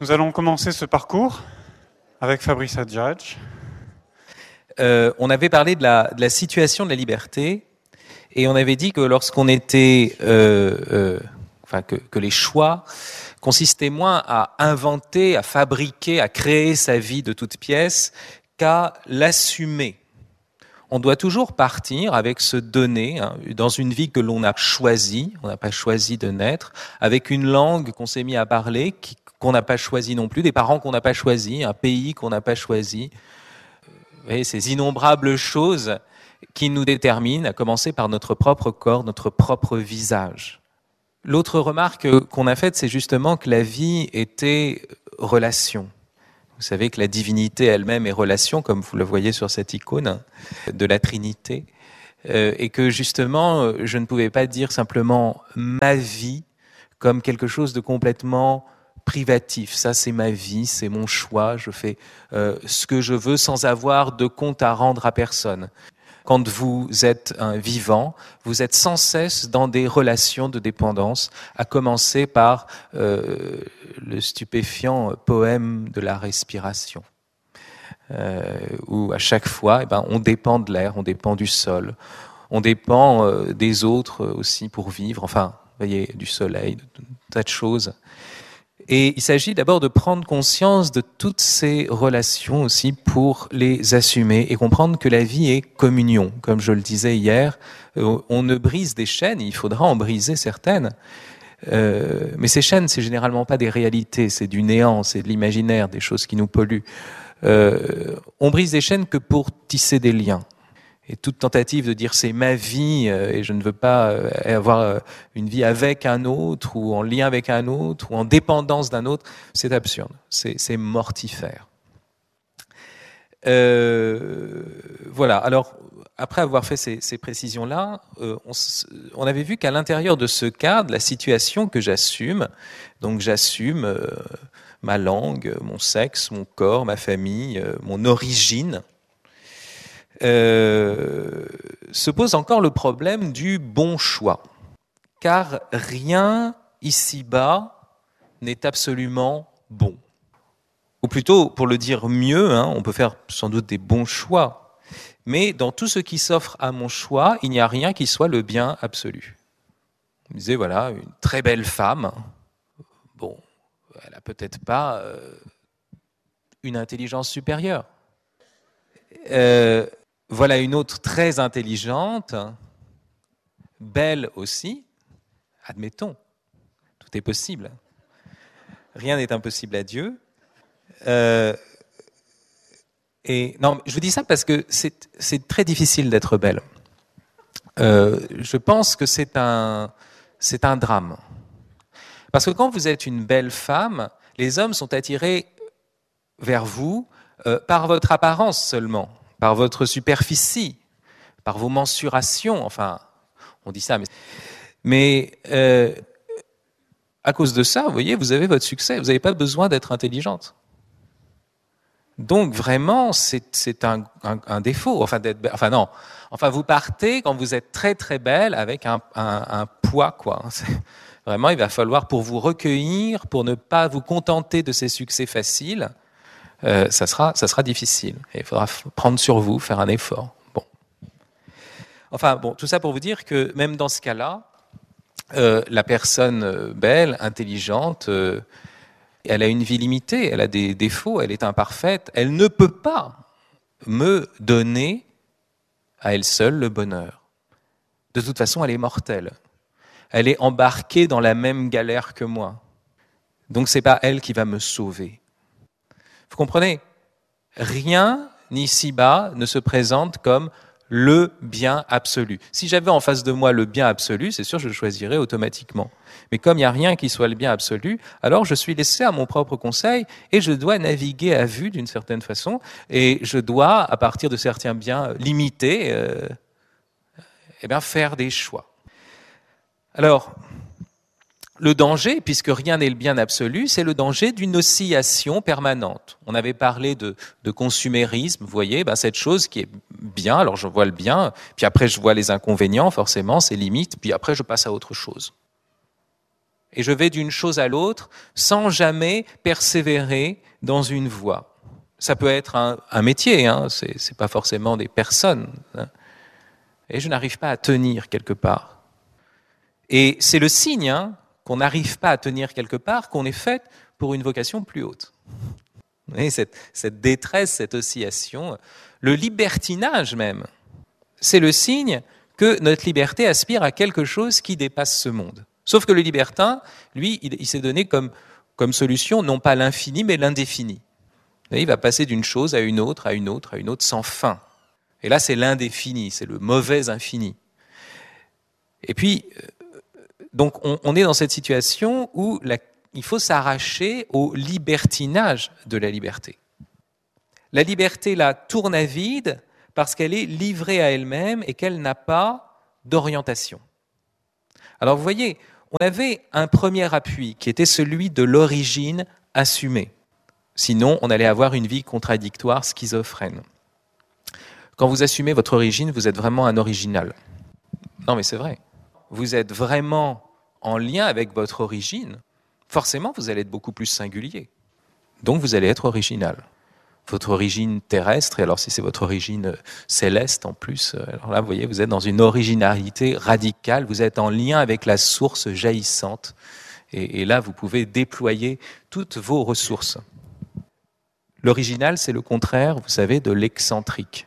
Nous allons commencer ce parcours avec Fabrice Adjadj. On avait parlé de la situation de la liberté et on avait dit que lorsqu'on était, que les choix consistaient moins à inventer, à fabriquer, à créer sa vie de toutes pièces qu'à l'assumer. On doit toujours partir avec se donner, dans une vie que l'on a choisie, on n'a pas choisi de naître, avec une langue qu'on s'est mis à parler, qu'on n'a pas choisi non plus, des parents qu'on n'a pas choisis, un pays qu'on n'a pas choisi. Vous voyez, ces innombrables choses qui nous déterminent, à commencer par notre propre corps, notre propre visage. L'autre remarque qu'on a faite, c'est justement que la vie était relation. Vous savez que la divinité elle-même est relation, comme vous le voyez sur cette icône de la Trinité, et que justement, je ne pouvais pas dire simplement ma vie comme quelque chose de complètement privatif. Ça, c'est ma vie, c'est mon choix, je fais ce que je veux sans avoir de compte à rendre à personne. Quand vous êtes un vivant, vous êtes sans cesse dans des relations de dépendance, à commencer par le stupéfiant poème de la respiration, où à chaque fois, on dépend de l'air, on dépend du sol, on dépend des autres aussi pour vivre, enfin, vous voyez, du soleil, de tas de choses. Et il s'agit d'abord de prendre conscience de toutes ces relations aussi pour les assumer et comprendre que la vie est communion. Comme je le disais hier, on ne brise des chaînes, il faudra en briser certaines. Mais ces chaînes, c'est généralement pas des réalités, c'est du néant, c'est de l'imaginaire, des choses qui nous polluent. On brise des chaînes que pour tisser des liens. Et toute tentative de dire c'est ma vie et je ne veux pas avoir une vie avec un autre ou en lien avec un autre ou en dépendance d'un autre, c'est absurde, c'est mortifère. Voilà, alors après avoir fait ces précisions-là, on avait vu qu'à l'intérieur de ce cadre, la situation que j'assume, donc j'assume ma langue, mon sexe, mon corps, ma famille, mon origine, se pose encore le problème du bon choix. Car rien ici-bas n'est absolument bon. Ou plutôt, pour le dire mieux, on peut faire sans doute des bons choix, mais dans tout ce qui s'offre à mon choix, il n'y a rien qui soit le bien absolu. Vous disiez, voilà, une très belle femme, bon, elle n'a peut-être pas une intelligence supérieure. Voilà une autre très intelligente, belle aussi, admettons, tout est possible. Rien n'est impossible à Dieu. Et non, je vous dis ça parce que c'est très difficile d'être belle. Je pense que c'est un drame. Parce que quand vous êtes une belle femme, les hommes sont attirés vers vous par votre apparence seulement, par votre superficie, par vos mensurations, enfin, on dit ça, mais à cause de ça, vous voyez, vous avez votre succès, vous n'avez pas besoin d'être intelligente. Donc vraiment, c'est un défaut, enfin vous partez quand vous êtes très très belle avec un poids, quoi. Vraiment, il va falloir pour vous recueillir, pour ne pas vous contenter de ces succès faciles, ça sera difficile. Et il faudra prendre sur vous, faire un effort. Bon, tout ça pour vous dire que même dans ce cas-là, la personne belle, intelligente, elle a une vie limitée, elle a des défauts, elle est imparfaite, elle ne peut pas me donner à elle seule le bonheur. De toute façon, elle est mortelle. Elle est embarquée dans la même galère que moi. Donc c'est pas elle qui va me sauver. Vous comprenez ? Rien ici-bas ne se présente comme le bien absolu. Si j'avais en face de moi le bien absolu, c'est sûr que je le choisirais automatiquement. Mais comme il n'y a rien qui soit le bien absolu, alors je suis laissé à mon propre conseil et je dois naviguer à vue d'une certaine façon et je dois, à partir de certains biens limités, faire des choix. Alors, le danger, puisque rien n'est le bien absolu, c'est le danger d'une oscillation permanente. On avait parlé de consumérisme, vous voyez, cette chose qui est bien, alors je vois le bien, puis après je vois les inconvénients, forcément, ses limites, puis après je passe à autre chose. Et je vais d'une chose à l'autre sans jamais persévérer dans une voie. Ça peut être un métier, hein, c'est pas forcément des personnes. Hein. Et je n'arrive pas à tenir quelque part. Et c'est le signe hein, qu'on n'arrive pas à tenir quelque part, qu'on est fait pour une vocation plus haute. Vous voyez, cette détresse, cette oscillation, le libertinage même, c'est le signe que notre liberté aspire à quelque chose qui dépasse ce monde. Sauf que le libertin, lui, il s'est donné comme solution non pas l'infini, mais l'indéfini. Il va passer d'une chose à une autre, à une autre, à une autre, sans fin. Et là, c'est l'indéfini, c'est le mauvais infini. Et puis, donc, on est dans cette situation où il faut s'arracher au libertinage de la liberté. La liberté, là, tourne à vide parce qu'elle est livrée à elle-même et qu'elle n'a pas d'orientation. Alors, vous voyez, on avait un premier appui qui était celui de l'origine assumée. Sinon, on allait avoir une vie contradictoire, schizophrène. Quand vous assumez votre origine, vous êtes vraiment un original. Non, mais c'est vrai. Vous êtes vraiment en lien avec votre origine, forcément, vous allez être beaucoup plus singulier. Donc, vous allez être original. Votre origine terrestre, et alors si c'est votre origine céleste en plus, alors là, vous voyez, vous êtes dans une originalité radicale, vous êtes en lien avec la source jaillissante, et là, vous pouvez déployer toutes vos ressources. L'original, c'est le contraire, vous savez, de l'excentrique.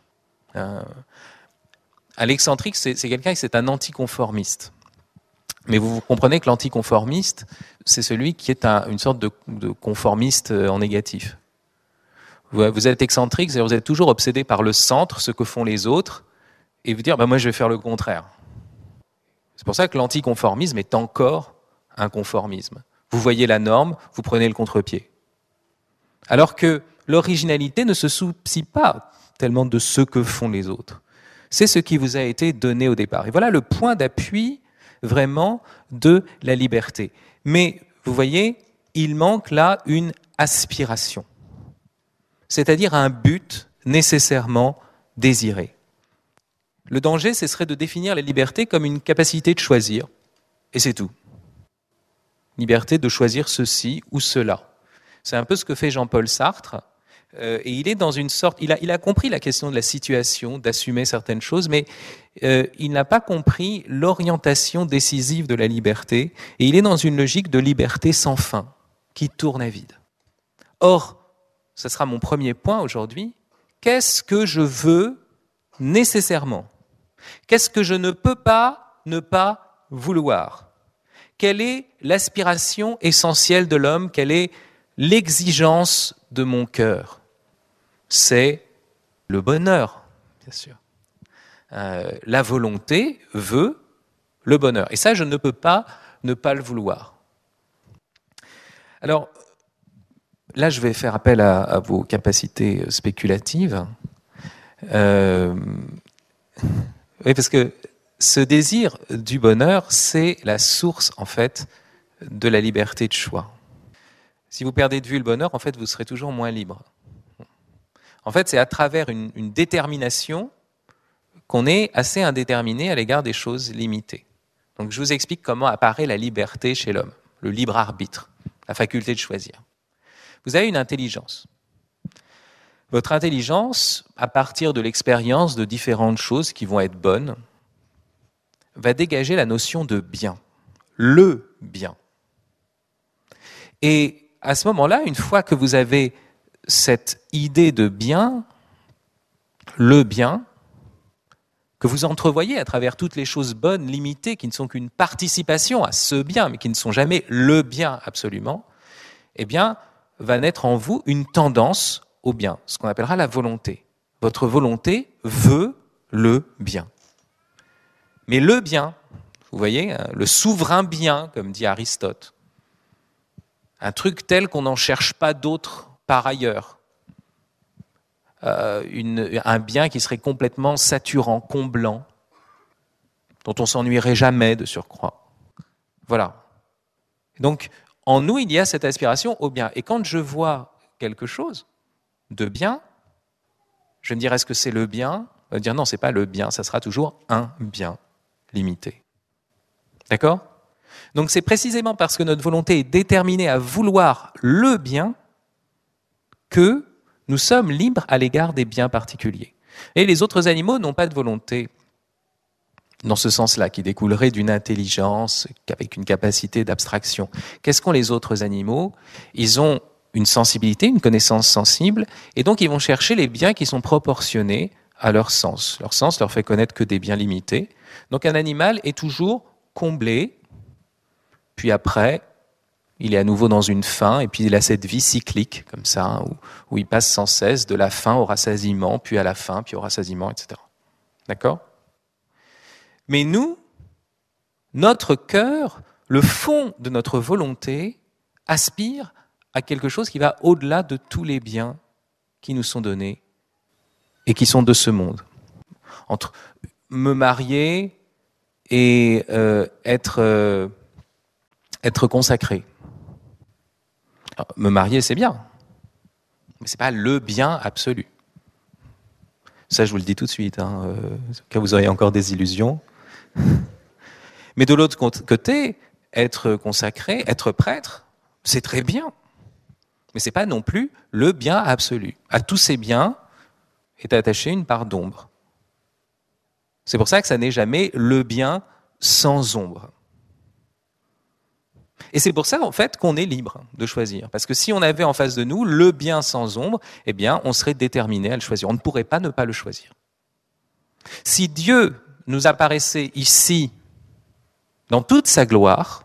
L'excentrique, c'est quelqu'un qui est un anticonformiste. Mais vous comprenez que l'anticonformiste, c'est celui qui est une sorte de conformiste en négatif. Vous êtes excentrique, c'est-à-dire vous êtes toujours obsédé par le centre, ce que font les autres, et vous dire, moi je vais faire le contraire. C'est pour ça que l'anticonformisme est encore un conformisme. Vous voyez la norme, vous prenez le contre-pied. Alors que l'originalité ne se soucie pas tellement de ce que font les autres. C'est ce qui vous a été donné au départ. Et voilà le point d'appui vraiment de la liberté. Mais vous voyez, il manque là une aspiration, c'est-à-dire un but nécessairement désiré. Le danger, ce serait de définir la liberté comme une capacité de choisir, et c'est tout. Liberté de choisir ceci ou cela. C'est un peu ce que fait Jean-Paul Sartre, et il est dans une sorte, il a compris la question de la situation, d'assumer certaines choses, mais il n'a pas compris l'orientation décisive de la liberté, et il est dans une logique de liberté sans fin, qui tourne à vide. Or, ce sera mon premier point aujourd'hui, qu'est-ce que je veux nécessairement? Qu'est-ce que je ne peux pas ne pas vouloir? Quelle est l'aspiration essentielle de l'homme? Quelle est l'exigence de mon cœur? C'est le bonheur, bien sûr. La volonté veut le bonheur. Et ça, je ne peux pas ne pas le vouloir. Alors, là, je vais faire appel à vos capacités spéculatives. Oui, parce que ce désir du bonheur, c'est la source, en fait, de la liberté de choix. Si vous perdez de vue le bonheur, en fait, vous serez toujours moins libre. En fait, c'est à travers une détermination qu'on est assez indéterminé à l'égard des choses limitées. Donc, je vous explique comment apparaît la liberté chez l'homme, le libre arbitre, la faculté de choisir. Vous avez une intelligence. Votre intelligence, à partir de l'expérience de différentes choses qui vont être bonnes, va dégager la notion de bien, le bien. Et à ce moment-là, une fois que vous avez cette idée de bien, le bien, que vous entrevoyez à travers toutes les choses bonnes, limitées, qui ne sont qu'une participation à ce bien, mais qui ne sont jamais le bien absolument, eh bien, va naître en vous une tendance au bien, ce qu'on appellera la volonté. Votre volonté veut le bien. Mais le bien, vous voyez, le souverain bien, comme dit Aristote, un truc tel qu'on n'en cherche pas d'autre par ailleurs, un bien qui serait complètement saturant, comblant, dont on s'ennuierait jamais de surcroît. Voilà. Donc, en nous, il y a cette aspiration au bien. Et quand je vois quelque chose de bien, je vais me dire, est-ce que c'est le bien? On va dire, non, ce n'est pas le bien, ça sera toujours un bien limité. D'accord? Donc c'est précisément parce que notre volonté est déterminée à vouloir le bien que nous sommes libres à l'égard des biens particuliers. Et les autres animaux n'ont pas de volonté dans ce sens-là, qui découlerait d'une intelligence avec une capacité d'abstraction. Qu'est-ce qu'ont les autres animaux? Ils ont une sensibilité, une connaissance sensible, et donc ils vont chercher les biens qui sont proportionnés à leur sens. Leur sens leur fait connaître que des biens limités. Donc un animal est toujours comblé, puis après, il est à nouveau dans une faim, et puis il a cette vie cyclique, comme ça, hein, où il passe sans cesse de la faim au rassasiement, puis à la faim, puis au rassasiement, etc. D'accord? Mais nous, notre cœur, le fond de notre volonté, aspire à quelque chose qui va au-delà de tous les biens qui nous sont donnés et qui sont de ce monde. Entre me marier et être consacré. Alors, me marier, c'est bien, mais ce n'est pas le bien absolu. Ça, je vous le dis tout de suite, hein, quand vous auriez encore des illusions. Mais de l'autre côté, être consacré, être prêtre, c'est très bien. Mais ce n'est pas non plus le bien absolu. À tous ces biens est attachée une part d'ombre. C'est pour ça que ça n'est jamais le bien sans ombre. Et c'est pour ça, en fait, qu'on est libre de choisir. Parce que si on avait en face de nous le bien sans ombre, eh bien, on serait déterminé à le choisir. On ne pourrait pas ne pas le choisir. Si Dieu nous apparaissait ici, dans toute sa gloire,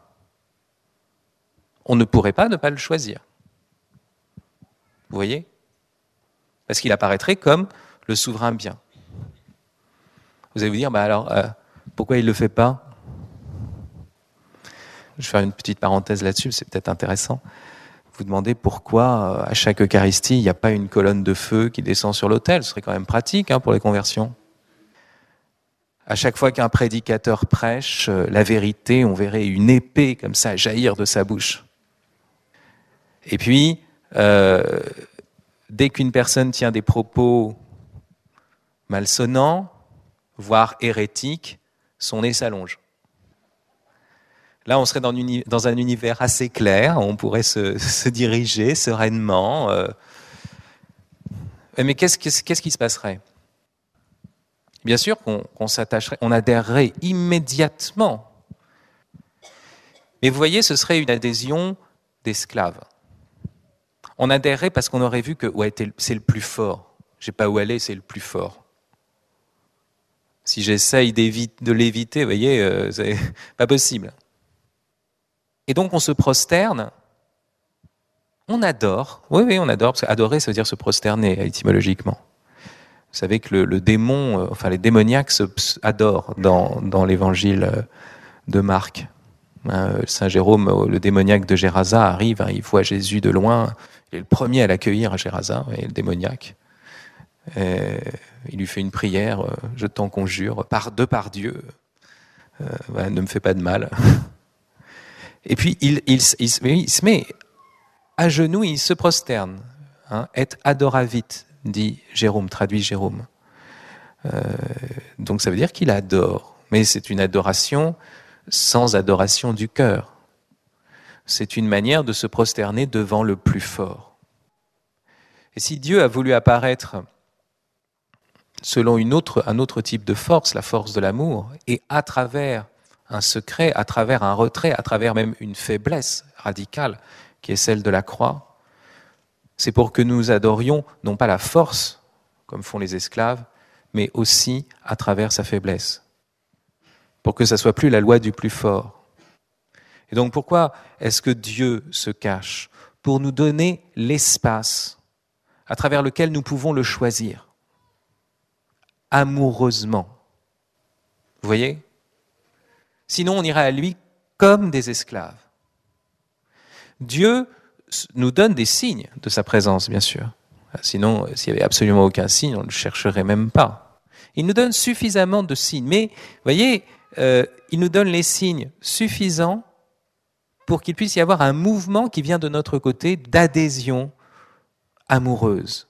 on ne pourrait pas ne pas le choisir. Vous voyez? Parce qu'il apparaîtrait comme le souverain bien. Vous allez vous dire, alors, pourquoi il ne le fait pas? Je vais faire une petite parenthèse là-dessus, c'est peut-être intéressant. Vous demandez pourquoi, à chaque Eucharistie, il n'y a pas une colonne de feu qui descend sur l'autel. Ce serait quand même pratique pour les conversions. À chaque fois qu'un prédicateur prêche la vérité, on verrait une épée comme ça jaillir de sa bouche. Et puis, dès qu'une personne tient des propos malsonnants, voire hérétiques, son nez s'allonge. Là, on serait dans un univers assez clair, on pourrait se diriger sereinement. Mais qu'est-ce qui se passerait? Bien sûr qu'on s'attacherait, on adhérerait immédiatement. Mais vous voyez, ce serait une adhésion d'esclaves. On adhérerait parce qu'on aurait vu que c'est le plus fort. Je ne sais pas où aller, c'est le plus fort. Si j'essaye de l'éviter, vous voyez, c'est pas possible. Et donc on se prosterne, on adore. Oui, on adore, parce qu'adorer, ça veut dire se prosterner, étymologiquement. Vous savez que le démon, les démoniaques adorent dans l'évangile de Marc. Saint Jérôme, le démoniaque de Gérasa, arrive, il voit Jésus de loin, il est le premier à l'accueillir à Gérasa, et le démoniaque. Il lui fait une prière, je t'en conjure, par Dieu, ne me fais pas de mal. Et puis il se met à genoux, il se prosterne. Et adoravit, dit Jérôme, traduit Jérôme. Donc ça veut dire qu'il adore, mais c'est une adoration sans adoration du cœur. C'est une manière de se prosterner devant le plus fort. Et si Dieu a voulu apparaître selon un autre type de force, la force de l'amour, et à travers un secret, à travers un retrait, à travers même une faiblesse radicale qui est celle de la croix, c'est pour que nous adorions non pas la force, comme font les esclaves, mais aussi à travers sa faiblesse. Pour que ça ne soit plus la loi du plus fort. Et donc pourquoi est-ce que Dieu se cache? Pour nous donner l'espace à travers lequel nous pouvons le choisir. Amoureusement. Vous voyez? Sinon, on irait à lui comme des esclaves. Dieu nous donne des signes de sa présence, bien sûr. Sinon, s'il n'y avait absolument aucun signe, on ne le chercherait même pas. Il nous donne suffisamment de signes. Mais, vous voyez, il nous donne les signes suffisants pour qu'il puisse y avoir un mouvement qui vient de notre côté d'adhésion amoureuse.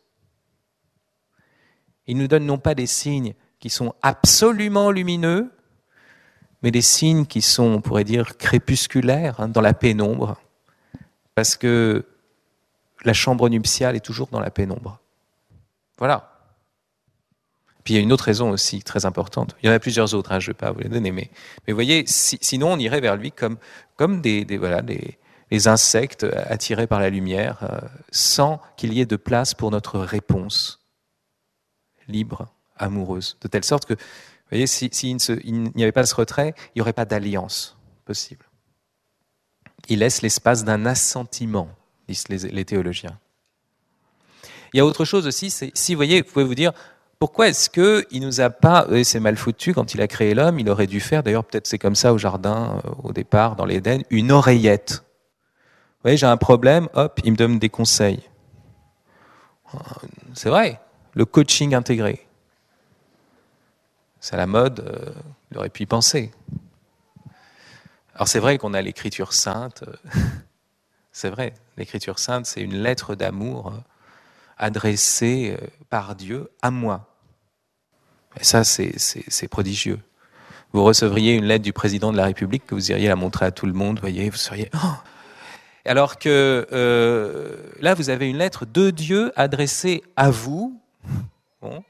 Il nous donne non pas des signes qui sont absolument lumineux, mais des signes qui sont, on pourrait dire, crépusculaires, dans la pénombre, parce que la chambre nuptiale est toujours dans la pénombre. Voilà. Puis il y a une autre raison aussi très importante. Il y en a plusieurs autres, je ne vais pas vous les donner, mais vous voyez, sinon on irait vers lui comme des insectes attirés par la lumière, sans qu'il y ait de place pour notre réponse libre, amoureuse. De telle sorte que, vous voyez, s'il n'y avait pas ce retrait, il n'y aurait pas d'alliance possible. Il laisse l'espace d'un assentiment, disent les théologiens. Il y a autre chose aussi, c'est, si vous voyez, vous pouvez vous dire, pourquoi est-ce qu'il nous a pas, c'est mal foutu, quand il a créé l'homme, il aurait dû faire, d'ailleurs peut-être c'est comme ça au jardin, au départ, dans l'Éden, une oreillette. Vous voyez, j'ai un problème, hop, il me donne des conseils. C'est vrai, le coaching intégré. C'est à la mode, il aurait pu y penser. Alors c'est vrai qu'on a l'écriture sainte, c'est vrai, l'écriture sainte, c'est une lettre d'amour adressée par Dieu à moi. Et ça, c'est prodigieux. Vous recevriez une lettre du président de la République que vous iriez la montrer à tout le monde, voyez, vous seriez... Oh, alors que là, vous avez une lettre de Dieu adressée à vous. Bon.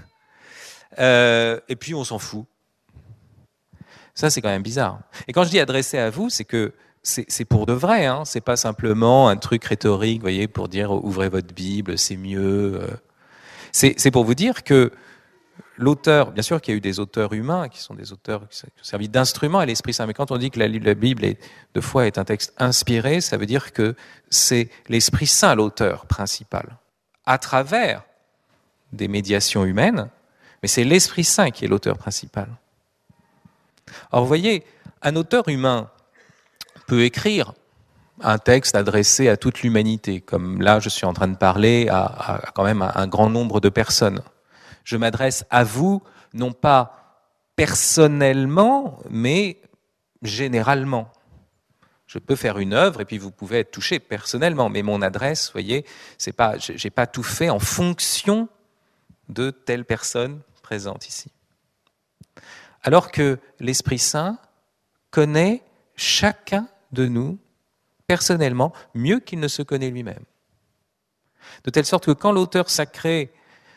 Et puis, on s'en fout. Ça, c'est quand même bizarre. Et quand je dis adressée à vous, c'est que c'est pour de vrai. C'est pas simplement un truc rhétorique, voyez, pour dire ouvrez votre Bible, c'est mieux. C'est pour vous dire que l'auteur, bien sûr qu'il y a eu des auteurs humains qui sont des auteurs qui ont servi d'instrument à l'Esprit Saint, mais quand on dit que la Bible de foi est un texte inspiré, ça veut dire que c'est l'Esprit Saint l'auteur principal, à travers des médiations humaines, mais c'est l'Esprit Saint qui est l'auteur principal. Alors vous voyez, un auteur humain peut écrire un texte adressé à toute l'humanité, comme là je suis en train de parler à quand même un grand nombre de personnes. Je m'adresse à vous, non pas personnellement, mais généralement. Je peux faire une œuvre et puis vous pouvez être touché personnellement, mais mon adresse, vous voyez, j'ai pas tout fait en fonction de telle personne présente ici. Alors que l'Esprit Saint connaît chacun de nous personnellement mieux qu'il ne se connaît lui-même. De telle sorte que quand l'auteur sacré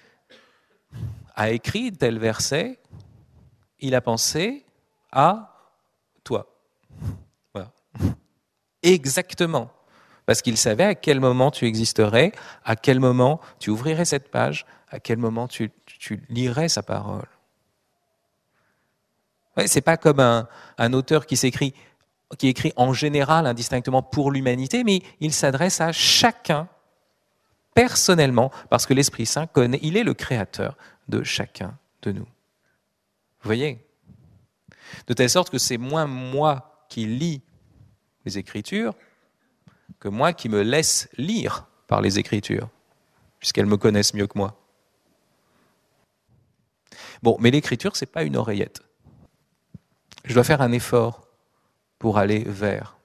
a écrit tel verset, il a pensé à toi. Voilà. Exactement. Parce qu'il savait à quel moment tu existerais, à quel moment tu ouvrirais cette page, à quel moment tu lirais sa parole. Ouais, c'est pas comme un auteur qui écrit en général indistinctement pour l'humanité, mais il s'adresse à chacun personnellement, parce que l'Esprit Saint connaît, il est le créateur de chacun de nous. Vous voyez ? De telle sorte que c'est moins moi qui lis les Écritures que moi qui me laisse lire par les Écritures, puisqu'elles me connaissent mieux que moi. Bon, mais l'Écriture, c'est pas une oreillette. Je dois faire un effort pour aller vers.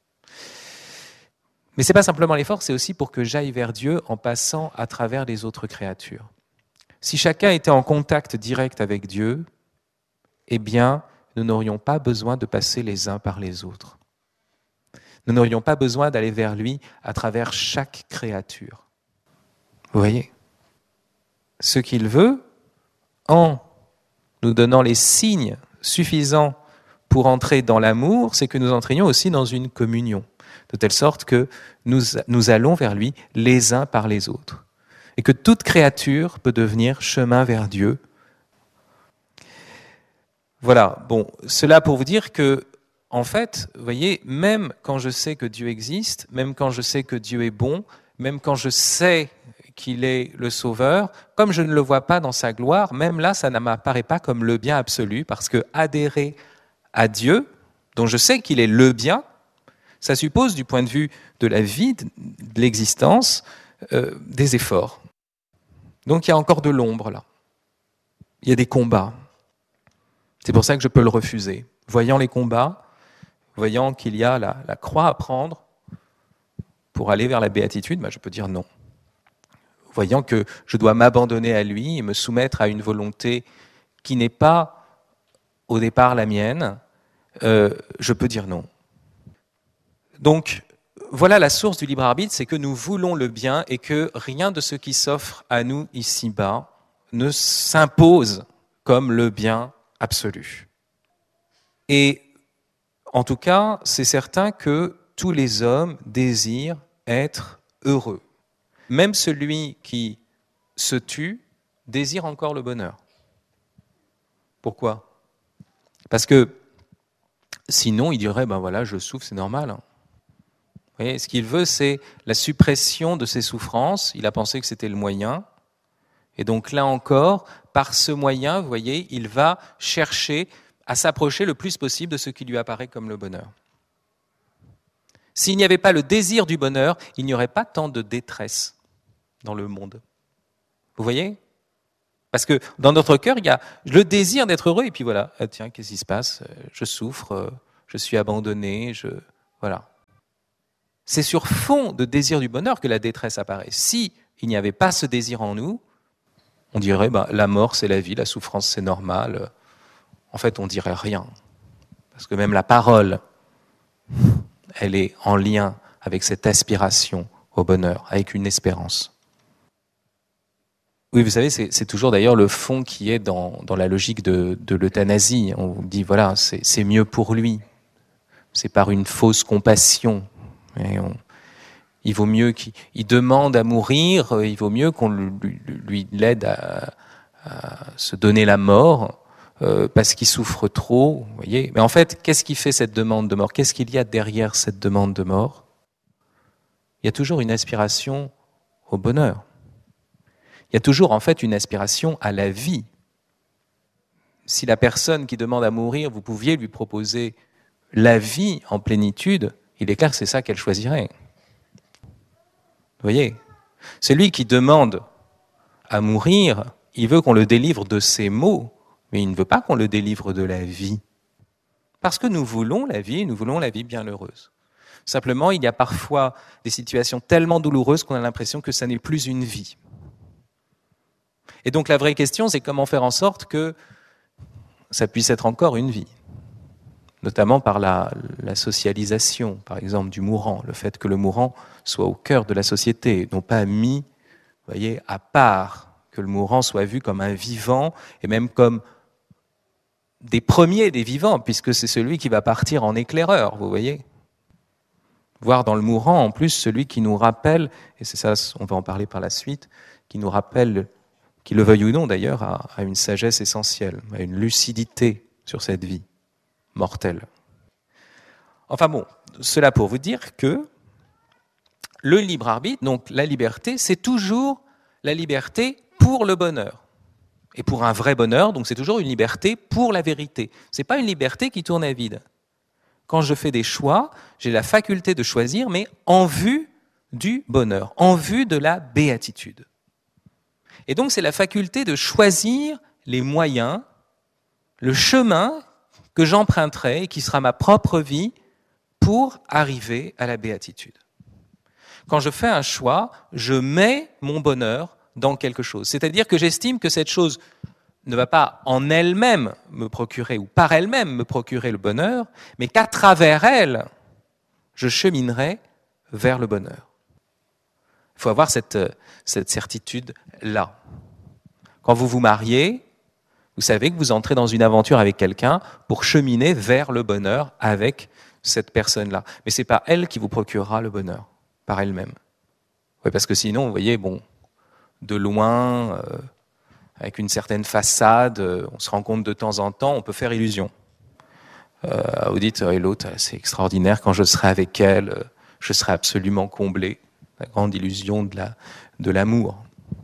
Mais c'est pas simplement l'effort, c'est aussi pour que j'aille vers Dieu en passant à travers les autres créatures. Si chacun était en contact direct avec Dieu, eh bien, nous n'aurions pas besoin de passer les uns par les autres. Nous n'aurions pas besoin d'aller vers lui à travers chaque créature. Vous voyez ? Ce qu'il veut, en nous donnant les signes suffisants pour entrer dans l'amour, c'est que nous entrions aussi dans une communion, de telle sorte que nous allons vers lui les uns par les autres. Et que toute créature peut devenir chemin vers Dieu. Voilà, bon, cela pour vous dire que, en fait, vous voyez, même quand je sais que Dieu existe, même quand je sais que Dieu est bon, même quand je sais qu'il est le Sauveur, comme je ne le vois pas dans sa gloire, même là, ça ne m'apparaît pas comme le bien absolu, parce que adhérer à Dieu, dont je sais qu'il est le bien, ça suppose, du point de vue de la vie, de l'existence, des efforts. Donc il y a encore de l'ombre là. Il y a des combats. C'est pour ça que je peux le refuser. Voyant les combats, voyant qu'il y a la croix à prendre pour aller vers la béatitude, je peux dire non. Voyant que je dois m'abandonner à lui et me soumettre à une volonté qui n'est pas au départ la mienne, je peux dire non. Donc, voilà la source du libre arbitre, c'est que nous voulons le bien et que rien de ce qui s'offre à nous ici-bas ne s'impose comme le bien absolu. Et en tout cas, c'est certain que tous les hommes désirent être heureux. Même celui qui se tue désire encore le bonheur. Pourquoi ? Parce que sinon, il dirait, ben voilà, je souffre, c'est normal. Vous voyez, ce qu'il veut, c'est la suppression de ses souffrances. Il a pensé que c'était le moyen. Et donc là encore, par ce moyen, vous voyez, il va chercher à s'approcher le plus possible de ce qui lui apparaît comme le bonheur. S'il n'y avait pas le désir du bonheur, il n'y aurait pas tant de détresse dans le monde. Vous voyez ? Parce que dans notre cœur, il y a le désir d'être heureux, et puis voilà, tiens, qu'est-ce qui se passe ? Je souffre, je suis abandonné, voilà. C'est sur fond de désir du bonheur que la détresse apparaît. Si il n'y avait pas ce désir en nous, on dirait, la mort c'est la vie, la souffrance c'est normal. En fait, on dirait rien. Parce que même la parole, elle est en lien avec cette aspiration au bonheur, avec une espérance. Oui, vous savez, c'est toujours d'ailleurs le fond qui est dans la logique de l'euthanasie. On vous dit, voilà, c'est mieux pour lui. C'est par une fausse compassion. Et il vaut mieux qu'il demande à mourir, il vaut mieux qu'on lui l'aide à se donner la mort, parce qu'il souffre trop. Vous voyez. Mais en fait, qu'est-ce qui fait cette demande de mort ? Qu'est-ce qu'il y a derrière cette demande de mort ? Il y a toujours une aspiration au bonheur. Il y a toujours en fait une aspiration à la vie. Si la personne qui demande à mourir, vous pouviez lui proposer la vie en plénitude, il est clair que c'est ça qu'elle choisirait. Vous voyez ? Celui qui demande à mourir, il veut qu'on le délivre de ses maux, mais il ne veut pas qu'on le délivre de la vie. Parce que nous voulons la vie, et nous voulons la vie bienheureuse. Simplement, il y a parfois des situations tellement douloureuses qu'on a l'impression que ça n'est plus une vie. Et donc la vraie question, c'est comment faire en sorte que ça puisse être encore une vie, notamment par la socialisation, par exemple, du mourant, le fait que le mourant soit au cœur de la société, non pas mis, vous voyez, à part, que le mourant soit vu comme un vivant, et même comme des premiers des vivants, puisque c'est celui qui va partir en éclaireur, vous voyez. Voir dans le mourant, en plus, celui qui nous rappelle, et c'est ça, on va en parler par la suite, qui nous rappelle, qu'il le veuille ou non d'ailleurs, à une sagesse essentielle, à une lucidité sur cette vie mortelle. Enfin bon, cela pour vous dire que le libre arbitre, donc la liberté, c'est toujours la liberté pour le bonheur. Et pour un vrai bonheur, donc c'est toujours une liberté pour la vérité. C'est pas une liberté qui tourne à vide. Quand je fais des choix, j'ai la faculté de choisir, mais en vue du bonheur, en vue de la béatitude. Et donc c'est la faculté de choisir les moyens, le chemin que j'emprunterai et qui sera ma propre vie pour arriver à la béatitude. Quand je fais un choix, je mets mon bonheur dans quelque chose. C'est-à-dire que j'estime que cette chose ne va pas en elle-même me procurer ou par elle-même me procurer le bonheur, mais qu'à travers elle, je cheminerai vers le bonheur. Il faut avoir cette certitude-là. Quand vous vous mariez, vous savez que vous entrez dans une aventure avec quelqu'un pour cheminer vers le bonheur avec cette personne-là. Mais ce n'est pas elle qui vous procurera le bonheur, par elle-même. Oui, parce que sinon, vous voyez, de loin, avec une certaine façade, on se rend compte de temps en temps, on peut faire illusion. Vous dites, et l'autre, c'est extraordinaire, quand je serai avec elle, je serai absolument comblé. La grande illusion de l'amour.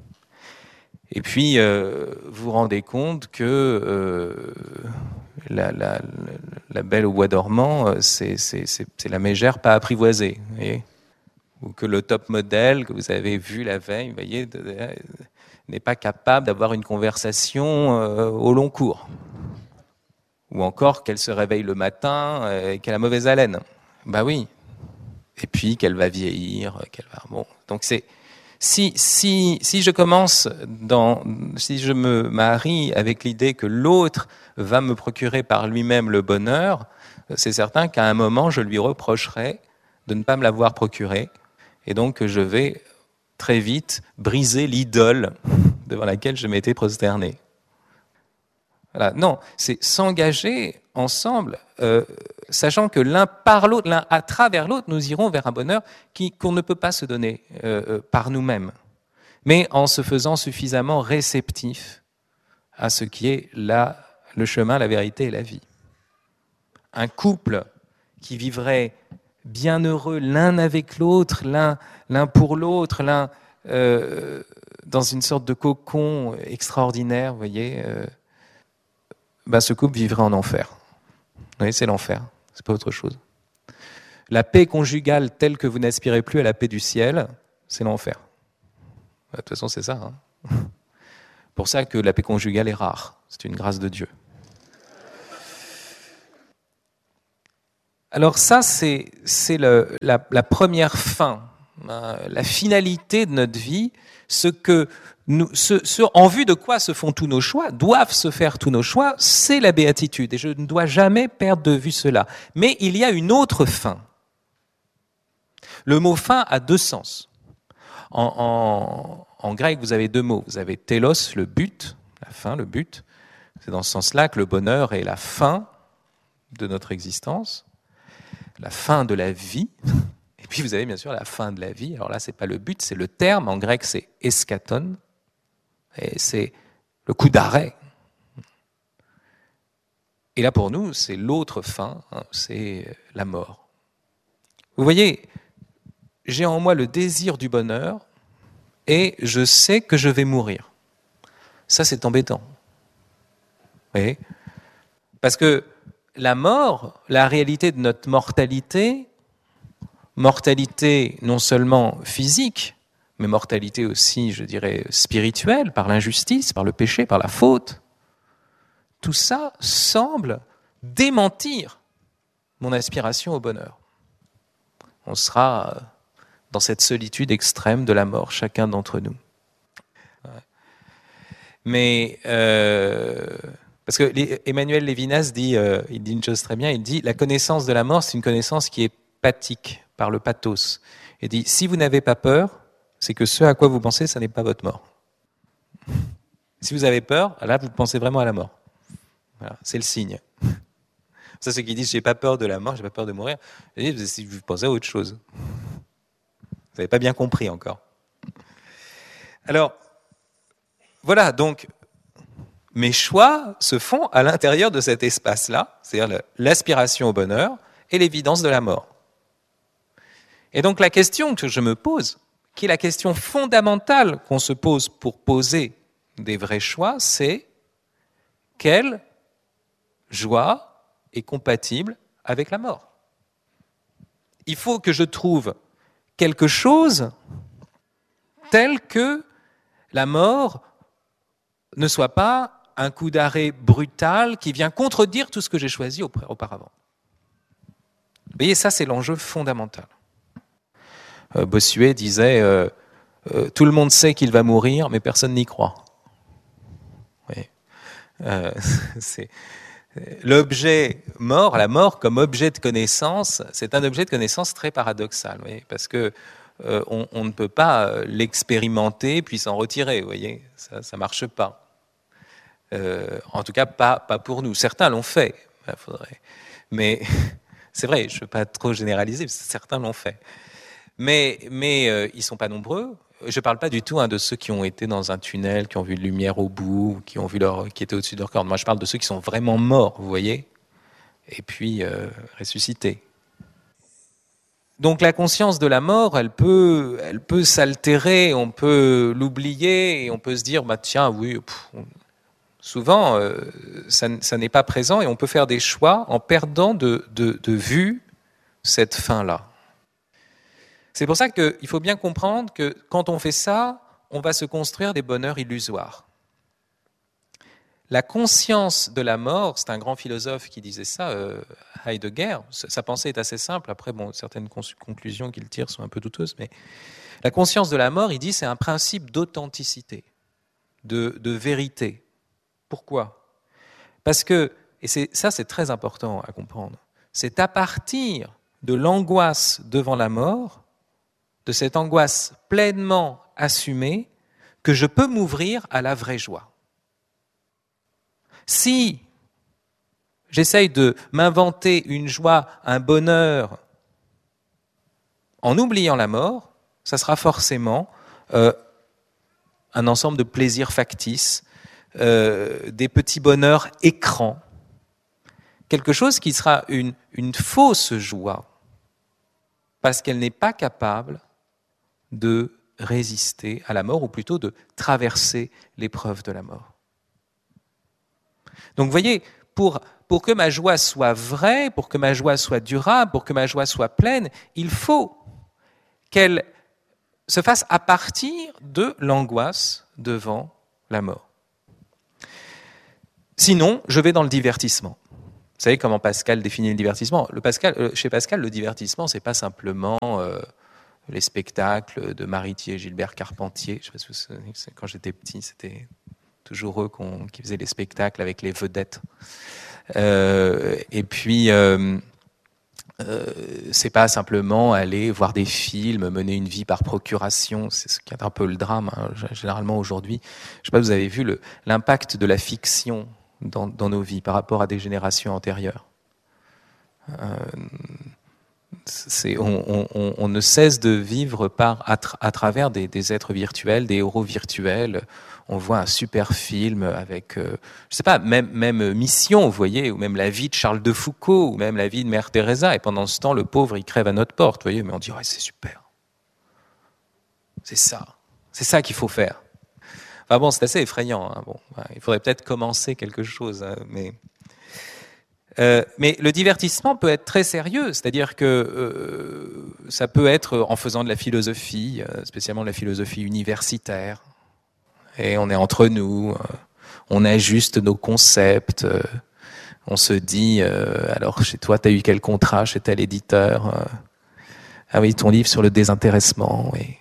Et puis, vous vous rendez compte que la belle au bois dormant, c'est la mégère pas apprivoisée. Vous voyez ? Ou que le top modèle que vous avez vu la veille, vous voyez, n'est pas capable d'avoir une conversation au long cours. Ou encore qu'elle se réveille le matin et qu'elle a mauvaise haleine. Ben oui. Et puis qu'elle va vieillir, Donc c'est si je si je me marie avec l'idée que l'autre va me procurer par lui-même le bonheur, c'est certain qu'à un moment, je lui reprocherai de ne pas me l'avoir procuré, et donc je vais très vite briser l'idole devant laquelle je m'étais prosterné. Voilà. Non, c'est s'engager ensemble, sachant que l'un par l'autre, l'un à travers l'autre, nous irons vers un bonheur qu'on ne peut pas se donner par nous-mêmes, mais en se faisant suffisamment réceptif à ce qui est le chemin, la vérité et la vie. Un couple qui vivrait bien heureux l'un avec l'autre, l'un pour l'autre, l'un dans une sorte de cocon extraordinaire, vous voyez, ce couple vivrait en enfer. Vous voyez, c'est l'enfer, c'est pas autre chose. La paix conjugale telle que vous n'aspirez plus à la paix du ciel, c'est l'enfer. De toute façon, c'est ça. Hein. Pour ça que la paix conjugale est rare. C'est une grâce de Dieu. Alors ça, c'est la première fin, la finalité de notre vie, en vue de quoi se font tous nos choix, doivent se faire tous nos choix, c'est la béatitude. Et je ne dois jamais perdre de vue cela. Mais il y a une autre fin. Le mot fin a deux sens. En grec, vous avez deux mots. Vous avez télos, le but, la fin, le but. C'est dans ce sens-là que le bonheur est la fin de notre existence, la fin de la vie. Et puis vous avez bien sûr la fin de la vie. Alors là, c'est pas le but, c'est le terme. En grec, c'est eschaton. Et c'est le coup d'arrêt. Et là, pour nous, c'est l'autre fin, hein, c'est la mort. Vous voyez, j'ai en moi le désir du bonheur et je sais que je vais mourir. Ça, c'est embêtant. Vous voyez ? Parce que la mort, la réalité de notre mortalité non seulement physique, mais mortalité aussi, je dirais, spirituelle, par l'injustice, par le péché, par la faute, tout ça semble démentir mon aspiration au bonheur. On sera dans cette solitude extrême de la mort, chacun d'entre nous. Mais parce que Emmanuel Lévinas dit, il dit une chose très bien, il dit la connaissance de la mort, c'est une connaissance qui est pathique, par le pathos. Il dit, si vous n'avez pas peur, c'est que ce à quoi vous pensez, ça n'est pas votre mort. Si vous avez peur, là, vous pensez vraiment à la mort. Voilà, c'est le signe. Ça, ceux qui disent, j'ai pas peur de la mort, j'ai pas peur de mourir, si vous pensez à autre chose. Vous n'avez pas bien compris encore. Alors, voilà, donc, mes choix se font à l'intérieur de cet espace-là, c'est-à-dire l'aspiration au bonheur et l'évidence de la mort. Et donc la question que je me pose, qui est la question fondamentale qu'on se pose pour poser des vrais choix, c'est quelle joie est compatible avec la mort ? Il faut que je trouve quelque chose tel que la mort ne soit pas un coup d'arrêt brutal qui vient contredire tout ce que j'ai choisi auparavant. Vous voyez, ça c'est l'enjeu fondamental. Bossuet disait tout le monde sait qu'il va mourir, mais personne n'y croit. Oui. C'est l'objet mort, la mort comme objet de connaissance, c'est un objet de connaissance très paradoxal, oui, parce que on ne peut pas l'expérimenter puis s'en retirer, vous voyez, ça marche pas. En tout cas, pas pour nous. Certains l'ont fait, mais c'est vrai, je ne veux pas trop généraliser, parce que certains l'ont fait. Mais ils ne sont pas nombreux. Je ne parle pas du tout de ceux qui ont été dans un tunnel, qui ont vu une lumière au bout, qui étaient au-dessus de leur corps. Moi, je parle de ceux qui sont vraiment morts, vous voyez, et puis ressuscités. Donc la conscience de la mort, elle peut s'altérer, on peut l'oublier, et on peut se dire, tiens, oui, souvent, ça n'est pas présent, et on peut faire des choix en perdant de vue cette fin-là. C'est pour ça qu'il faut bien comprendre que quand on fait ça, on va se construire des bonheurs illusoires. La conscience de la mort, c'est un grand philosophe qui disait ça, Heidegger. Sa pensée est assez simple. Après, certaines conclusions qu'il tire sont un peu douteuses, mais la conscience de la mort, il dit, c'est un principe d'authenticité, de vérité. Pourquoi ? Parce que, et c'est très important à comprendre, c'est à partir de l'angoisse devant la mort, de cette angoisse pleinement assumée, que je peux m'ouvrir à la vraie joie. Si j'essaye de m'inventer une joie, un bonheur, en oubliant la mort, ça sera forcément un ensemble de plaisirs factices, des petits bonheurs écrans, quelque chose qui sera une fausse joie, parce qu'elle n'est pas capable de résister à la mort, ou plutôt de traverser l'épreuve de la mort. Donc vous voyez, pour que ma joie soit vraie, pour que ma joie soit durable, pour que ma joie soit pleine, il faut qu'elle se fasse à partir de l'angoisse devant la mort. Sinon, je vais dans le divertissement. Vous savez comment Pascal définit le divertissement ? Chez Pascal, le divertissement, ce n'est pas simplement les spectacles de Maritier et Gilbert Carpentier. Je sais pas si vous vous souvenez, quand j'étais petit, c'était toujours eux qui faisaient les spectacles avec les vedettes. Et puis, c'est pas simplement aller voir des films, mener une vie par procuration. C'est ce qui est un peu le drame, hein, généralement aujourd'hui. Je sais pas, vous avez vu l'impact de la fiction dans nos vies par rapport à des générations antérieures. On ne cesse de vivre à travers des êtres virtuels, des héros virtuels. On voit un super film avec, je sais pas, même Mission, vous voyez, ou même la vie de Charles de Foucault, ou même la vie de Mère Teresa. Et pendant ce temps, le pauvre, il crève à notre porte, vous voyez. Mais on dit, ouais, c'est super. C'est ça qu'il faut faire. Enfin bon, c'est assez effrayant. Hein. Bon, il faudrait peut-être commencer quelque chose, hein, mais le divertissement peut être très sérieux, c'est-à-dire que ça peut être en faisant de la philosophie, spécialement de la philosophie universitaire, et on est entre nous, on ajuste nos concepts, on se dit, alors chez toi, tu as eu quel contrat chez tel éditeur ? Ah oui, ton livre sur le désintéressement, oui.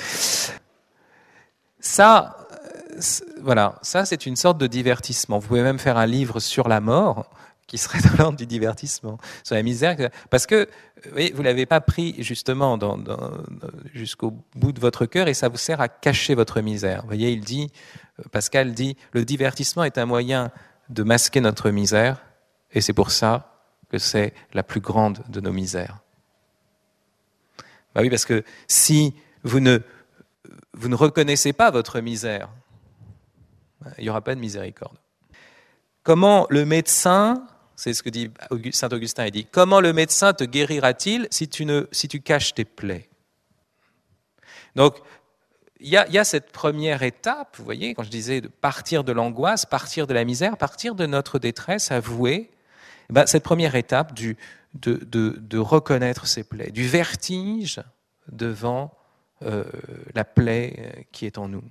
Ça, voilà, ça c'est une sorte de divertissement. Vous pouvez même faire un livre sur la mort, qui serait dans l'ordre du divertissement, sur la misère, parce que oui, vous ne l'avez pas pris justement jusqu'au bout de votre cœur et ça vous sert à cacher votre misère. Vous voyez, Pascal dit, le divertissement est un moyen de masquer notre misère et c'est pour ça que c'est la plus grande de nos misères. Ben oui, parce que si vous ne reconnaissez pas votre misère, il n'y aura pas de miséricorde. Comment le médecin, c'est ce que dit saint Augustin, il dit, comment le médecin te guérira-t-il si tu caches tes plaies ? Donc, il y a cette première étape, vous voyez, quand je disais de partir de l'angoisse, partir de la misère, partir de notre détresse, avouer, cette première étape de reconnaître ses plaies, du vertige devant la plaie qui est en nous.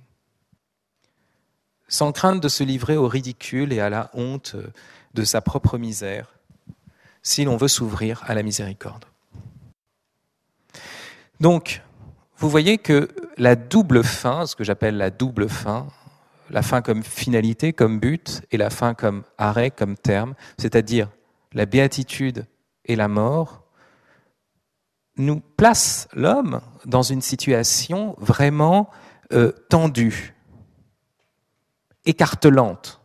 Sans crainte de se livrer au ridicule et à la honte de sa propre misère, si l'on veut s'ouvrir à la miséricorde. Donc, vous voyez que la double fin, ce que j'appelle la double fin, la fin comme finalité, comme but, et la fin comme arrêt, comme terme, c'est-à-dire la béatitude et la mort, nous place l'homme dans une situation vraiment tendue, écartelante,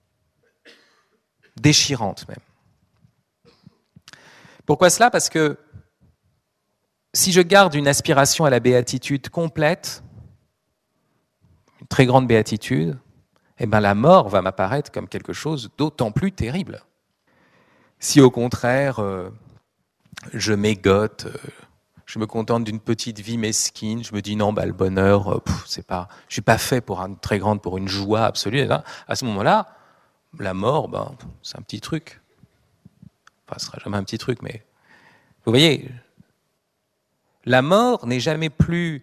déchirante même. Pourquoi cela ? Parce que si je garde une aspiration à la béatitude complète, une très grande béatitude, la mort va m'apparaître comme quelque chose d'autant plus terrible. Si au contraire, je mégote, je me contente d'une petite vie mesquine, je me dis non, le bonheur, je suis pas fait pour une joie absolue. À ce moment-là, la mort, c'est un petit truc. Enfin, ce sera jamais un petit truc, mais vous voyez, la mort n'est jamais plus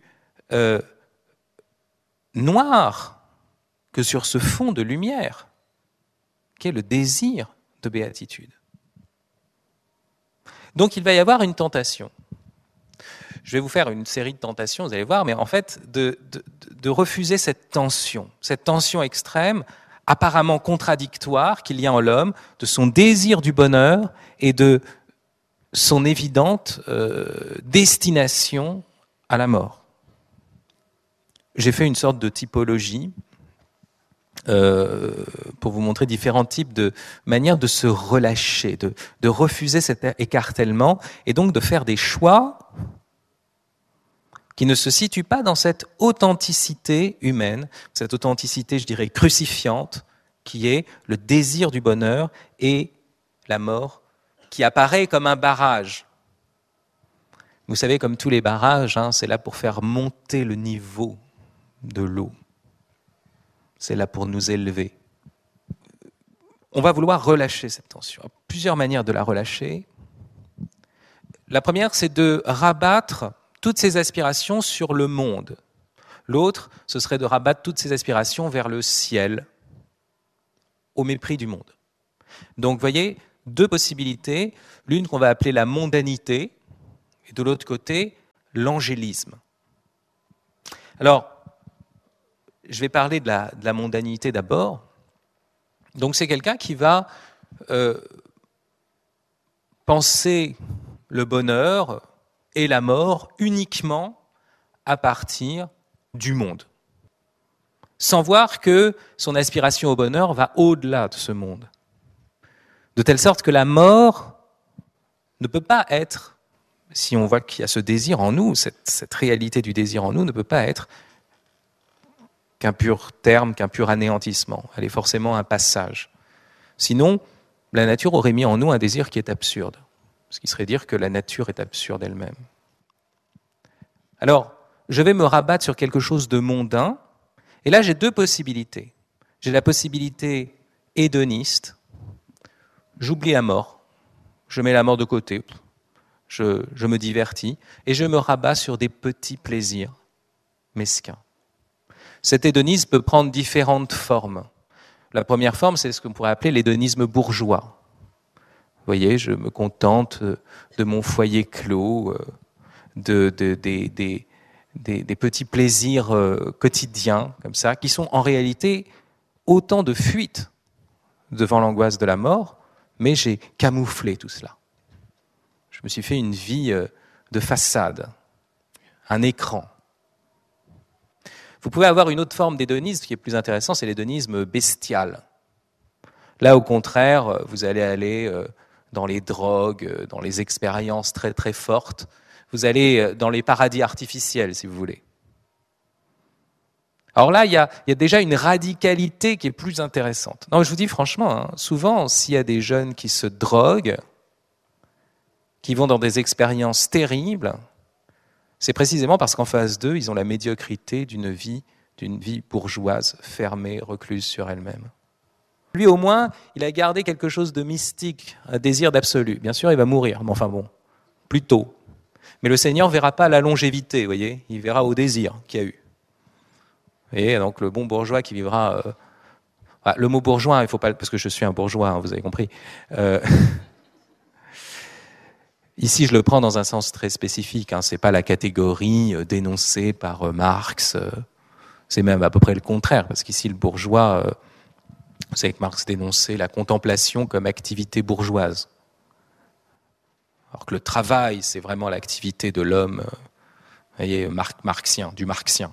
noire que sur ce fond de lumière, qu'est le désir de béatitude. Donc il va y avoir une tentation. Je vais vous faire une série de tentations, vous allez voir, mais en fait, de refuser cette tension extrême, apparemment contradictoire qu'il y a en l'homme, de son désir du bonheur et de son évidente destination à la mort. J'ai fait une sorte de typologie pour vous montrer différents types de manières de se relâcher, de refuser cet écartèlement et donc de faire des choix qui ne se situent pas dans cette authenticité humaine, cette authenticité, je dirais, crucifiante, qui est le désir du bonheur et la mort, qui apparaît comme un barrage. Vous savez, comme tous les barrages, c'est là pour faire monter le niveau de l'eau. C'est là pour nous élever. On va vouloir relâcher cette tension. Il y a plusieurs manières de la relâcher. La première, c'est de rabattre toutes ces aspirations sur le monde. L'autre, ce serait de rabattre toutes ces aspirations vers le ciel, au mépris du monde. Donc, vous voyez, deux possibilités. L'une qu'on va appeler la mondanité, et de l'autre côté, l'angélisme. Alors, je vais parler de la mondanité d'abord. Donc, c'est quelqu'un qui va penser le bonheur et la mort uniquement à partir du monde, sans voir que son aspiration au bonheur va au-delà de ce monde. De telle sorte que la mort ne peut pas être, si on voit qu'il y a ce désir en nous, cette réalité du désir en nous ne peut pas être qu'un pur terme, qu'un pur anéantissement. Elle est forcément un passage. Sinon, la nature aurait mis en nous un désir qui est absurde. Ce qui serait dire que la nature est absurde elle-même. Alors, je vais me rabattre sur quelque chose de mondain, et là j'ai deux possibilités. J'ai la possibilité hédoniste, j'oublie la mort, je mets la mort de côté, je me divertis, et je me rabats sur des petits plaisirs mesquins. Cet hédonisme peut prendre différentes formes. La première forme, c'est ce qu'on pourrait appeler l'hédonisme bourgeois. Vous voyez, je me contente de mon foyer clos, des petits plaisirs quotidiens, comme ça, qui sont en réalité autant de fuites devant l'angoisse de la mort, mais j'ai camouflé tout cela. Je me suis fait une vie de façade, un écran. Vous pouvez avoir une autre forme d'hédonisme qui est plus intéressant, c'est l'hédonisme bestial. Là, au contraire, vous allez aller dans les drogues, dans les expériences très très fortes. Vous allez dans les paradis artificiels, si vous voulez. Alors là, il y a déjà une radicalité qui est plus intéressante. Non, je vous dis franchement, souvent, s'il y a des jeunes qui se droguent, qui vont dans des expériences terribles, c'est précisément parce qu'en face d'eux, ils ont la médiocrité d'une vie bourgeoise, fermée, recluse sur elle-même. Lui, au moins, il a gardé quelque chose de mystique, un désir d'absolu. Bien sûr, il va mourir, mais enfin bon, plus tôt. Mais le Seigneur ne verra pas la longévité, vous voyez, il verra au désir qu'il y a eu. Et donc le bon bourgeois qui vivra... le mot bourgeois, il ne faut pas... Parce que je suis un bourgeois, vous avez compris. Ici, je le prends dans un sens très spécifique. Ce n'est pas la catégorie dénoncée par Marx. C'est même à peu près le contraire, parce qu'ici, le bourgeois... Vous savez que Marx dénonçait la contemplation comme activité bourgeoise. Alors que le travail, c'est vraiment l'activité de l'homme, voyez, marxien, du marxien.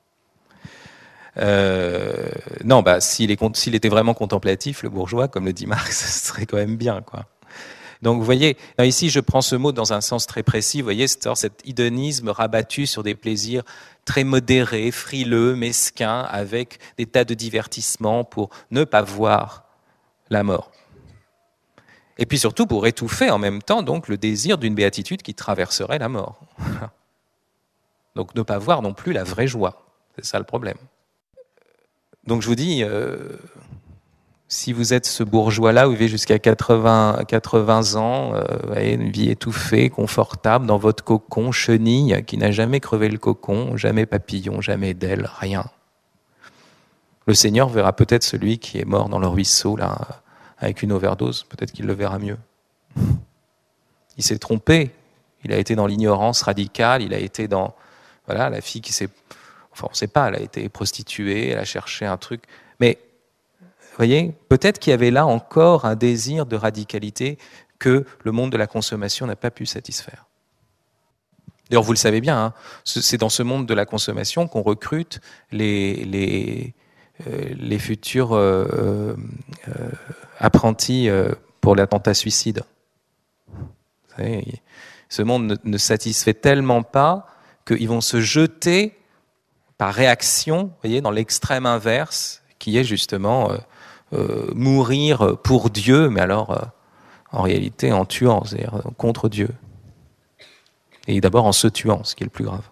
Non, s'il était vraiment contemplatif, le bourgeois, comme le dit Marx, ce serait quand même bien, quoi. Donc, vous voyez, ici, je prends ce mot dans un sens très précis. Vous voyez, cet hédonisme rabattu sur des plaisirs très modérés, frileux, mesquins, avec des tas de divertissements pour ne pas voir la mort. Et puis surtout pour étouffer en même temps donc, le désir d'une béatitude qui traverserait la mort. Donc, ne pas voir non plus la vraie joie. C'est ça le problème. Donc, je vous dis... Si vous êtes ce bourgeois-là, vous vivez jusqu'à 80 ans, une vie étouffée, confortable, dans votre cocon, chenille, qui n'a jamais crevé le cocon, jamais papillon, jamais d'aile, rien. Le Seigneur verra peut-être celui qui est mort dans le ruisseau, là, avec une overdose, peut-être qu'il le verra mieux. Il s'est trompé, il a été dans l'ignorance radicale, il a été dans... Voilà, la fille qui s'est... Enfin, on ne sait pas, elle a été prostituée, elle a cherché un truc, mais... Vous voyez, peut-être qu'il y avait là encore un désir de radicalité que le monde de la consommation n'a pas pu satisfaire. D'ailleurs, vous le savez bien, hein, c'est dans ce monde de la consommation qu'on recrute les futurs apprentis pour l'attentat suicide. Vous savez, ce monde ne satisfait tellement pas qu'ils vont se jeter par réaction, vous voyez, dans l'extrême inverse, qui est justement mourir pour Dieu, mais alors en réalité en tuant, c'est-à-dire contre Dieu. Et d'abord en se tuant, ce qui est le plus grave.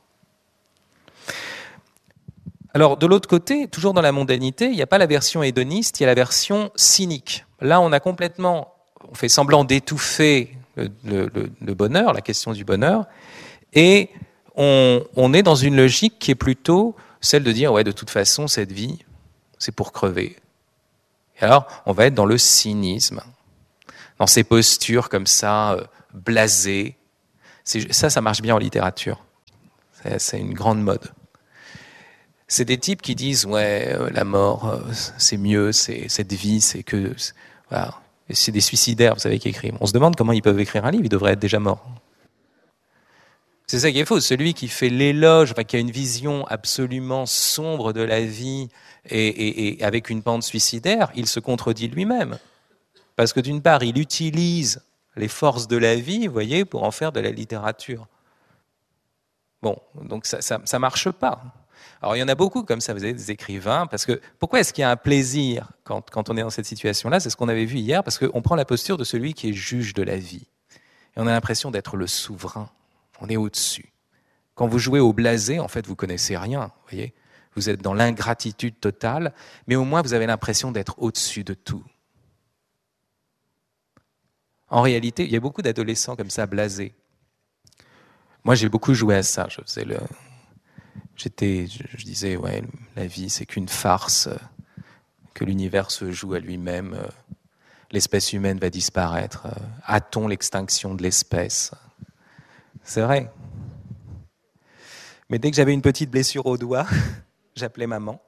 Alors de l'autre côté, toujours dans la mondanité, il n'y a pas la version hédoniste, il y a la version cynique. Là, on fait semblant d'étouffer le bonheur, la question du bonheur, et on est dans une logique qui est plutôt celle de dire, ouais, de toute façon, cette vie, c'est pour crever. Et alors, on va être dans le cynisme, dans ces postures comme ça, blasées. Ça marche bien en littérature. C'est une grande mode. C'est des types qui disent, ouais, la mort, c'est mieux, cette vie, c'est que... Voilà. Et c'est des suicidaires, vous savez, qui écrivent. On se demande comment ils peuvent écrire un livre, ils devraient être déjà morts. C'est ça qui est faux. Celui qui fait l'éloge, qui a une vision absolument sombre de la vie et avec une pente suicidaire, il se contredit lui-même. Parce que d'une part, il utilise les forces de la vie, vous voyez, pour en faire de la littérature. Bon, donc ça marche pas. Alors il y en a beaucoup comme ça, vous avez des écrivains, parce que pourquoi est-ce qu'il y a un plaisir quand on est dans cette situation-là? C'est ce qu'on avait vu hier, parce qu'on prend la posture de celui qui est juge de la vie. Et on a l'impression d'être le souverain. On est au-dessus. Quand vous jouez au blasé, en fait, vous connaissez rien, vous voyez. Vous êtes dans l'ingratitude totale, mais au moins vous avez l'impression d'être au-dessus de tout. En réalité, il y a beaucoup d'adolescents comme ça, blasés. Moi, j'ai beaucoup joué à ça. Je disais, ouais, la vie, c'est qu'une farce, que l'univers se joue à lui-même, l'espèce humaine va disparaître, a-t-on l'extinction de l'espèce? C'est vrai. Mais dès que j'avais une petite blessure au doigt, j'appelais maman.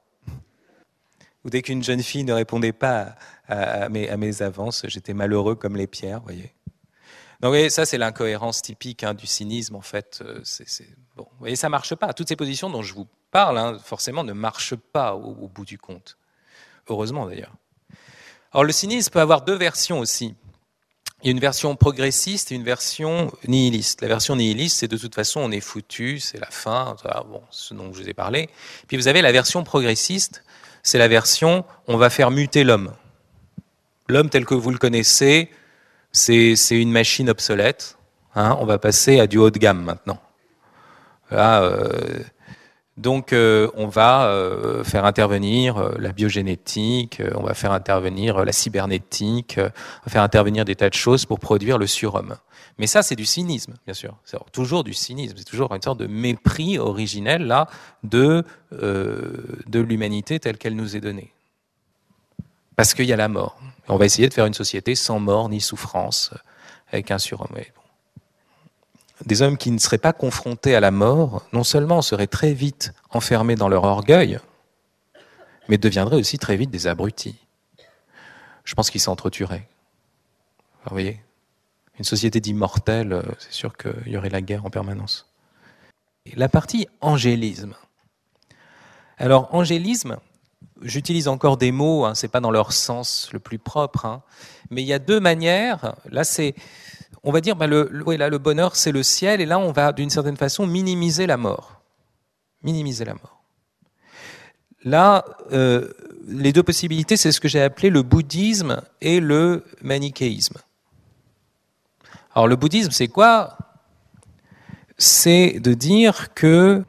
Ou dès qu'une jeune fille ne répondait pas à mes avances, j'étais malheureux comme les pierres, vous voyez. Donc, vous voyez, ça, c'est l'incohérence typique du cynisme, en fait. Bon, vous voyez, ça ne marche pas. Toutes ces positions dont je vous parle, forcément, ne marchent pas au bout du compte. Heureusement, d'ailleurs. Alors, le cynisme peut avoir deux versions aussi. Il y a une version progressiste et une version nihiliste. La version nihiliste, c'est de toute façon, on est foutu, c'est la fin, bon, ce dont je vous ai parlé. Puis vous avez la version progressiste, c'est la version, on va faire muter l'homme. L'homme tel que vous le connaissez, c'est une machine obsolète. On va passer à du haut de gamme maintenant. Là, donc, on va faire intervenir la biogénétique, on va faire intervenir la cybernétique, on va faire intervenir des tas de choses pour produire le surhomme. Mais ça, c'est du cynisme, bien sûr. C'est toujours du cynisme. C'est toujours une sorte de mépris originel là de l'humanité telle qu'elle nous est donnée. Parce qu'il y a la mort. On va essayer de faire une société sans mort ni souffrance, avec un surhomme. Des hommes qui ne seraient pas confrontés à la mort, non seulement seraient très vite enfermés dans leur orgueil, mais deviendraient aussi très vite des abrutis. Je pense qu'ils s'entretueraient. Vous voyez, une société d'immortels, c'est sûr qu'il y aurait la guerre en permanence. Et la partie angélisme. Alors, angélisme, j'utilise encore des mots, c'est pas dans leur sens le plus propre, mais il y a deux manières. Là, on va dire, le bonheur, c'est le ciel, et là, on va, d'une certaine façon, minimiser la mort. Minimiser la mort. Là, les deux possibilités, c'est ce que j'ai appelé le bouddhisme et le manichéisme. Alors, le bouddhisme, c'est quoi? C'est de dire que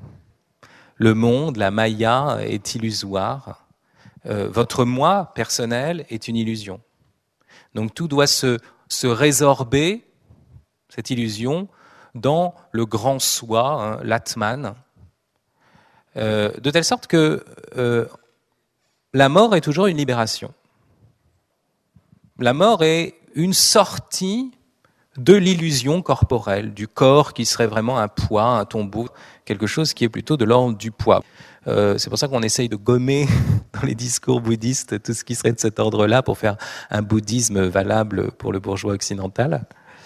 le monde, la maya, est illusoire. Votre moi personnel est une illusion. Donc, tout doit se résorber, cette illusion, dans le grand soi, l'Atman, de telle sorte que la mort est toujours une libération. La mort est une sortie de l'illusion corporelle, du corps qui serait vraiment un poids, un tombeau, quelque chose qui est plutôt de l'ordre du poids. C'est pour ça qu'on essaye de gommer dans les discours bouddhistes tout ce qui serait de cet ordre-là pour faire un bouddhisme valable pour le bourgeois occidental.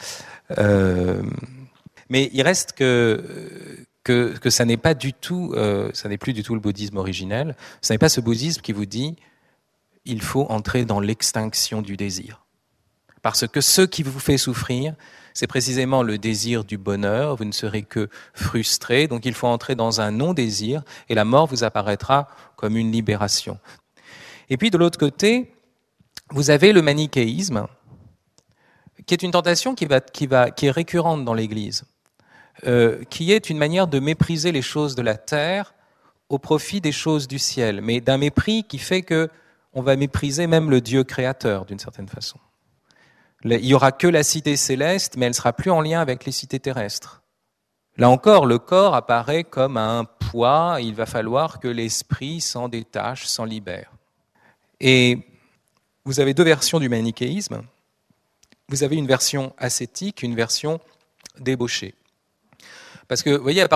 Mais il reste que ça n'est pas du tout, ça n'est plus du tout le bouddhisme originel. Ce n'est pas ce bouddhisme qui vous dit il faut entrer dans l'extinction du désir. Parce que ce qui vous fait souffrir, c'est précisément le désir du bonheur, vous ne serez que frustré, donc il faut entrer dans un non-désir, et la mort vous apparaîtra comme une libération. Et puis de l'autre côté, vous avez le manichéisme, qui est une tentation qui est récurrente dans l'Église, qui est une manière de mépriser les choses de la terre au profit des choses du ciel, mais d'un mépris qui fait qu'on va mépriser même le Dieu créateur d'une certaine façon. Il n'y aura que la cité céleste, mais elle ne sera plus en lien avec les cités terrestres. Là encore, le corps apparaît comme un poids, il va falloir que l'esprit s'en détache, s'en libère. Et vous avez deux versions du manichéisme. Vous avez une version ascétique, une version débauchée. Parce que, vous voyez,